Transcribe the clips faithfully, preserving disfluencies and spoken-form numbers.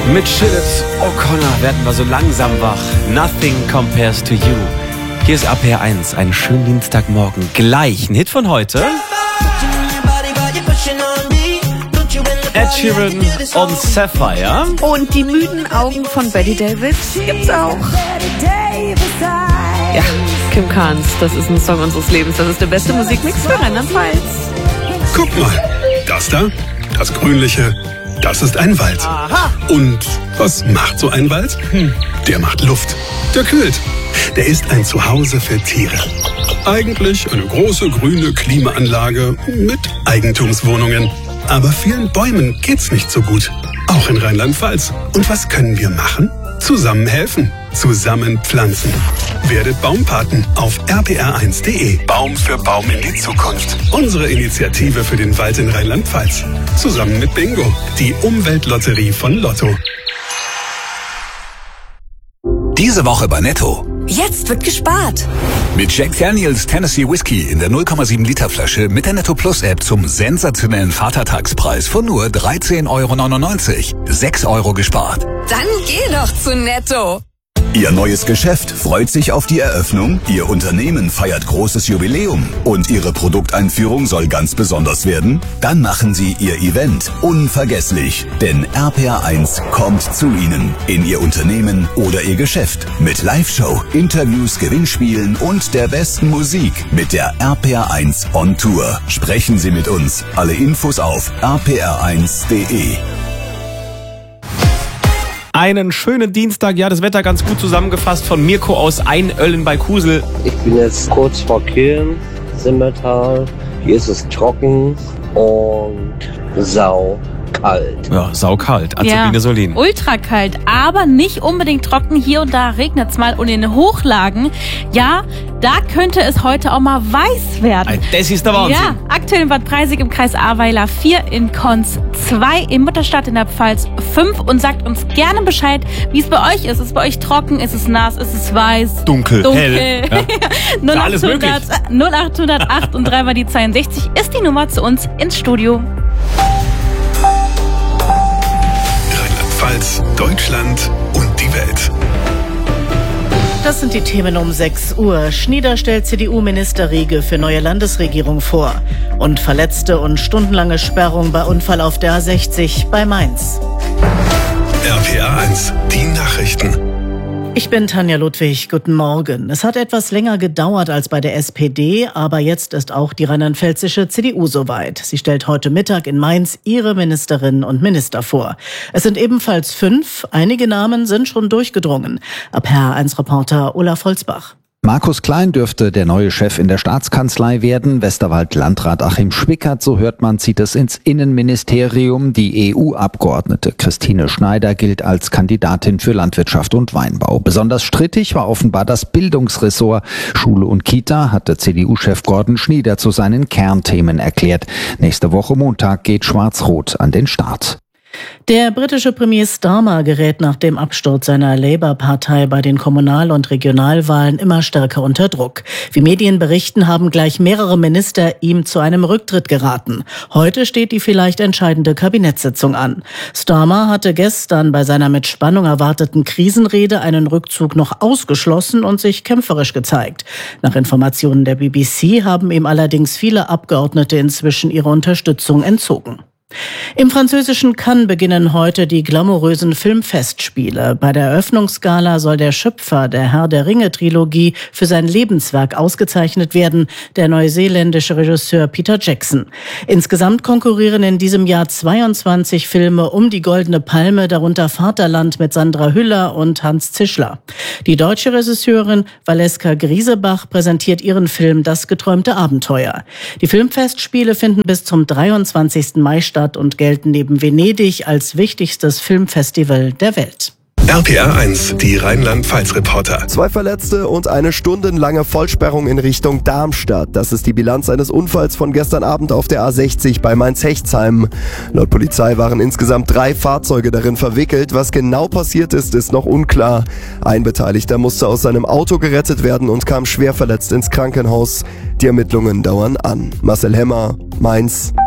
Mit Sinead O'Connor werden wir so langsam wach. Nothing compares to you. Hier ist A P R eins, einen schönen Dienstagmorgen. Gleich ein Hit von heute. Ed Sheeran und Sapphire. Und die müden Augen von Betty Davis gibt's auch. Ja, Kim Carnes, das ist ein Song unseres Lebens. Das ist der beste Musikmix für Rheinland-Pfalz. Guck mal, das da, das Grünliche, das ist ein Wald. Aha. Und was macht so ein Wald? Hm, der macht Luft, der kühlt. Der ist ein Zuhause für Tiere. Eigentlich eine große grüne Klimaanlage mit Eigentumswohnungen. Aber vielen Bäumen geht's nicht so gut. Auch in Rheinland-Pfalz. Und was können wir machen? Zusammen helfen. Zusammen pflanzen. Werdet Baumpaten auf r p r eins punkt d e. Baum für Baum in die Zukunft. Unsere Initiative für den Wald in Rheinland-Pfalz. Zusammen mit Bingo, die Umweltlotterie von Lotto. Diese Woche bei Netto. Jetzt wird gespart. Mit Jack Daniels Tennessee Whiskey in der null Komma sieben Liter Flasche mit der Netto Plus App zum sensationellen Vatertagspreis von nur dreizehn Euro neunundneunzig. sechs Euro gespart. Dann geh doch zu Netto. Ihr neues Geschäft freut sich auf die Eröffnung, Ihr Unternehmen feiert großes Jubiläum und Ihre Produkteinführung soll ganz besonders werden? Dann machen Sie Ihr Event unvergesslich, denn R P R eins kommt zu Ihnen, in Ihr Unternehmen oder Ihr Geschäft mit Live-Show, Interviews, Gewinnspielen und der besten Musik mit der R P R eins On Tour. Sprechen Sie mit uns. Alle Infos auf r p r eins punkt d e. Einen schönen Dienstag, ja, das Wetter ganz gut zusammengefasst von Mirko aus Einölln bei Kusel. Ich bin jetzt kurz vor Köln, Simmertal. Hier ist es trocken und sau kalt. Ja, saukalt. Azubine ja, Solin. Ultra kalt, aber nicht unbedingt trocken. Hier und da regnet es mal. Und in den Hochlagen, ja, da könnte es heute auch mal weiß werden. Das ist der Wahnsinn. Ja, aktuell in Bad Preisig im Kreis Ahrweiler vier, in Konz zwei, in Mutterstadt in der Pfalz fünf. Und sagt uns gerne Bescheid, wie es bei euch ist. Ist es bei euch trocken? Ist es nass? Ist es weiß? Dunkel, Dunkel. hell. Ja. null alles möglich. null acht null acht und dreimal die zweiundsechzig ist die Nummer zu uns ins Studio. Rheinland-Pfalz, Deutschland und die Welt. Das sind die Themen um sechs Uhr. Schnieder stellt C D U-Minister Riege für neue Landesregierung vor. Und Verletzte und stundenlange Sperrung bei Unfall auf der A sechzig bei Mainz. R P R eins, die Nachrichten. Ich bin Tanja Ludwig, guten Morgen. Es hat etwas länger gedauert als bei der S P D, aber jetzt ist auch die rheinland-pfälzische C D U soweit. Sie stellt heute Mittag in Mainz ihre Ministerinnen und Minister vor. Es sind ebenfalls fünf, einige Namen sind schon durchgedrungen. A P R eins Reporter Olaf Holzbach. Markus Klein dürfte der neue Chef in der Staatskanzlei werden. Westerwald-Landrat Achim Schwickert, so hört man, zieht es ins Innenministerium. Die E U-Abgeordnete Christine Schneider gilt als Kandidatin für Landwirtschaft und Weinbau. Besonders strittig war offenbar das Bildungsressort. Schule und Kita hatte C D U-Chef Gordon Schnieder zu seinen Kernthemen erklärt. Nächste Woche Montag geht Schwarz-Rot an den Start. Der britische Premier Starmer gerät nach dem Absturz seiner Labour-Partei bei den Kommunal- und Regionalwahlen immer stärker unter Druck. Wie Medien berichten, haben gleich mehrere Minister ihm zu einem Rücktritt geraten. Heute steht die vielleicht entscheidende Kabinettssitzung an. Starmer hatte gestern bei seiner mit Spannung erwarteten Krisenrede einen Rückzug noch ausgeschlossen und sich kämpferisch gezeigt. Nach Informationen der B B C haben ihm allerdings viele Abgeordnete inzwischen ihre Unterstützung entzogen. Im französischen Cannes beginnen heute die glamourösen Filmfestspiele. Bei der Eröffnungsgala soll der Schöpfer der Herr der Ringe-Trilogie für sein Lebenswerk ausgezeichnet werden, der neuseeländische Regisseur Peter Jackson. Insgesamt konkurrieren in diesem Jahr zweiundzwanzig Filme um die Goldene Palme, darunter Vaterland mit Sandra Hüller und Hans Zischler. Die deutsche Regisseurin Valeska Griesebach präsentiert ihren Film Das geträumte Abenteuer. Die Filmfestspiele finden bis zum dreiundzwanzigsten Mai statt und gelten neben Venedig als wichtigstes Filmfestival der Welt. R P R eins, die Rheinland-Pfalz-Reporter. Zwei Verletzte und eine stundenlange Vollsperrung in Richtung Darmstadt. Das ist die Bilanz eines Unfalls von gestern Abend auf der A sechzig bei Mainz-Hechtsheim. Laut Polizei waren insgesamt drei Fahrzeuge darin verwickelt. Was genau passiert ist, ist noch unklar. Ein Beteiligter musste aus seinem Auto gerettet werden und kam schwer verletzt ins Krankenhaus. Die Ermittlungen dauern an. Marcel Hemmer, Mainz.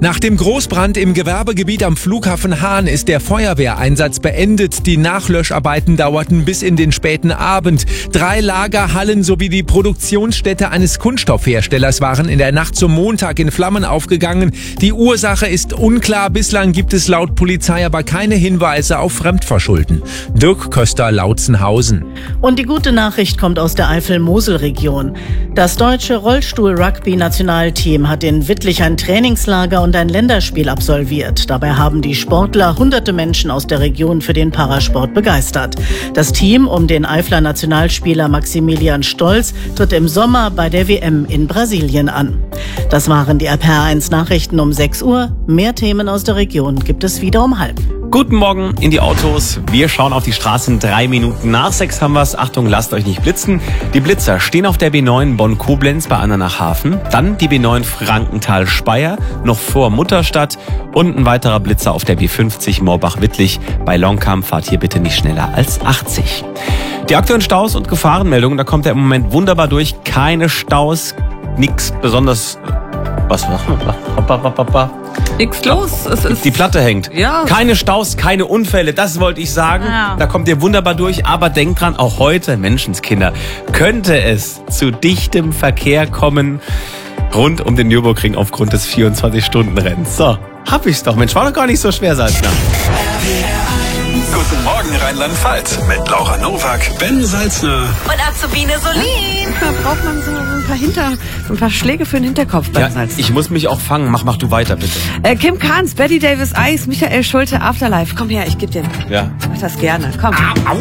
Nach dem Großbrand im Gewerbegebiet am Flughafen Hahn ist der Feuerwehreinsatz beendet. Die Nachlöscharbeiten dauerten bis in den späten Abend. Drei Lagerhallen sowie die Produktionsstätte eines Kunststoffherstellers waren in der Nacht zum Montag in Flammen aufgegangen. Die Ursache ist unklar. Bislang gibt es laut Polizei aber keine Hinweise auf Fremdverschulden. Dirk Köster, Lautzenhausen. Und die gute Nachricht kommt aus der Eifel-Mosel-Region. Das deutsche Rollstuhl-Rugby-Nationalteam hat in Wittlich ein Trainingslager und ein Länderspiel absolviert. Dabei haben die Sportler hunderte Menschen aus der Region für den Parasport begeistert. Das Team um den Eifler Nationalspieler Maximilian Stolz tritt im Sommer bei der W M in Brasilien an. Das waren die R P R eins Nachrichten um sechs Uhr. Mehr Themen aus der Region gibt es wieder um halb. Guten Morgen in die Autos. Wir schauen auf die Straßen. Drei Minuten nach sechs haben wir's. Achtung, lasst euch nicht blitzen. Die Blitzer stehen auf der B neun Bonn-Koblenz bei Andernach-Hafen. Dann die B neun Frankenthal-Speyer, noch vor Mutterstadt. Und ein weiterer Blitzer auf der B fünfzig Moorbach-Wittlich. Bei Longkamp fahrt hier bitte nicht schneller als achtzig. Die aktuellen Staus und Gefahrenmeldungen, da kommt er im Moment wunderbar durch. Keine Staus, nix besonders... Was, was, was? Nix los. Es ist die Platte hängt. Ja. Keine Staus, keine Unfälle, das wollte ich sagen. Ja. Da kommt ihr wunderbar durch. Aber denkt dran, auch heute, Menschenskinder, könnte es zu dichtem Verkehr kommen rund um den Nürburgring aufgrund des vierundzwanzig-Stunden-Rennens. So, hab ich's doch. Mensch, war doch gar nicht so schwer, Salzner. Guten Morgen Rheinland-Pfalz mit Laura Nowak, Ben Salzner Und Azubine Solin. Da braucht man so ein paar Hinter, so ein paar Schläge für den Hinterkopf beim Ja, Salz. ich muss mich auch fangen. Mach, mach du weiter, bitte. Äh, Kim Carnes, Betty Davis Eis, Michael Schulte, Afterlife. Komm her, ich geb dir. Ja. Ich mach das gerne. Komm. Au,